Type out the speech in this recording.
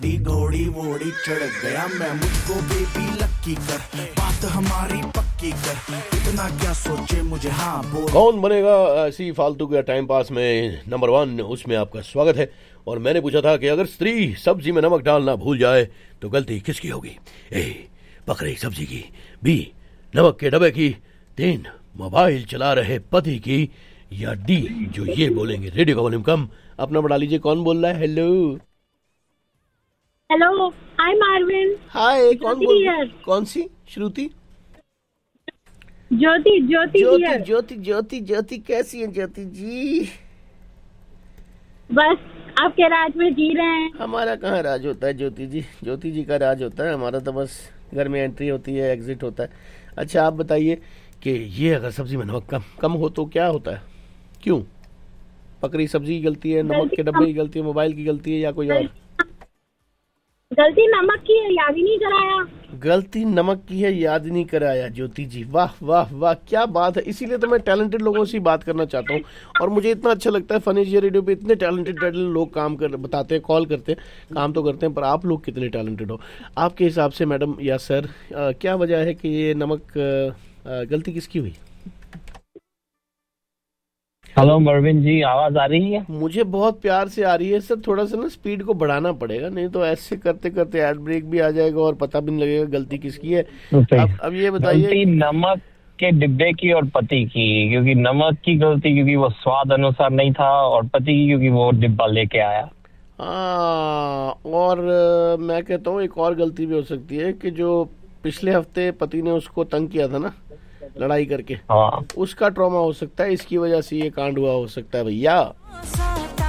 घोड़ी वोड़ी चढ़ गया मैं, मुझको बेबी लक्की कर, बात हमारी पक्की कर, इतना क्या सोचे मुझे हाँ बोल। कौन बनेगा ऐसी फालतू के टाइम पास में नंबर 1, उसमें आपका स्वागत है। और मैंने पूछा था कि अगर स्त्री सब्जी में नमक डालना भूल जाए तो गलती किसकी होगी? ए, बकरी सब्जी की, बी, नमक के डब्बे की, 3, मोबाइल चला रहे पति की, या डी, जो ये बोलेंगे रेडियो का वॉल्यूम कम। अपना बढ़ा लीजिए। कौन बोल रहा है? हेलो हेलो, हाय मार्विन। हाय, कौन सी? श्रुति? ज्योति ज्योति कैसी है ज्योति जी? बस आपके राज में जी रहे हैं। हमारा कहाँ राज होता है ज्योति जी का राज होता है। हमारा तो बस घर में एंट्री होती है, एग्जिट होता है। अच्छा आप बताइए कि ये अगर सब्जी में नमक कम हो तो क्या होता है? क्यों? बकरी सब्जी की गलती है, नमक के डब्बे की गलती है, मोबाइल की गलती है, या कोई और? गलती नमक की है, याद ही नहीं कराया। गलती नमक की है, याद नहीं कराया। ज्योति जी वाह वाह वाह, क्या बात है। इसीलिए तो मैं टैलेंटेड लोगों से बात करना चाहता हूँ। और मुझे इतना अच्छा लगता है फनी रेडियो पे इतने टैलेंटेड लोग काम कर बताते हैं, कॉल करते हैं, काम तो करते हैं, पर आप लोग कितने टैलेंटेड हो। आपके हिसाब से मैडम या सर, क्या वजह है कि ये नमक गलती किसकी हुई? हेलो मरविन जी, आवाज आ रही है? मुझे बहुत प्यार से आ रही है सर। थोड़ा सा ना स्पीड को बढ़ाना पड़ेगा, नहीं तो ऐसे करते करते एड ब्रेक भी आ जाएगा और पता भी नहीं लगेगा गलती किसकी है। अब ये बताइए। गलती नमक के डिब्बे की और पति की, क्योंकि नमक की गलती क्योंकि वो स्वाद अनुसार नहीं था, और पति की क्योंकि वो डिब्बा लेके आया। हाँ, और मैं कहता हूँ एक और गलती भी हो सकती है कि जो पिछले हफ्ते पति ने उसको तंग किया था ना, लड़ाई करके, हाँ, उसका ट्रॉमा हो सकता है, इसकी वजह से ये कांड हुआ हो सकता है भैया।